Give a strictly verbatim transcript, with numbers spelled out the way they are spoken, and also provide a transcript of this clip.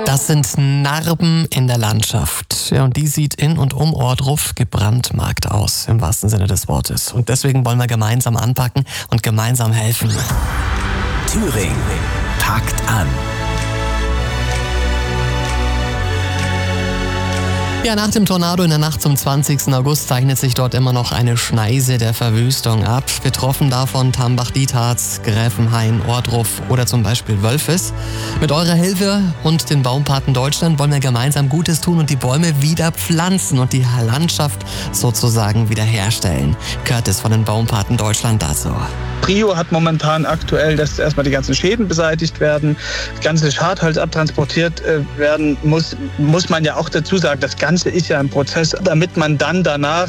Das sind Narben in der Landschaft. Ja, und die sieht in und um Ohrdruf gebrandmarkt aus, im wahrsten Sinne des Wortes. Und deswegen wollen wir gemeinsam anpacken und gemeinsam helfen. Thüringen packt an. Ja, nach dem Tornado in der Nacht zum zwanzigsten August zeichnet sich dort immer noch eine Schneise der Verwüstung ab. Betroffen davon Tambach-Dietharz, Gräfenhain, Ohrdruf oder zum Beispiel Wölfis. Mit eurer Hilfe und den Baumpaten Deutschland wollen wir gemeinsam Gutes tun und die Bäume wieder pflanzen und die Landschaft sozusagen wiederherstellen. Curtis von den Baumpaten Deutschland dazu. Prio hat momentan aktuell, dass erstmal die ganzen Schäden beseitigt werden, das ganze Schadholz abtransportiert äh, werden muss, muss man ja auch dazu sagen, das Ganze ist ja ein Prozess, damit man dann danach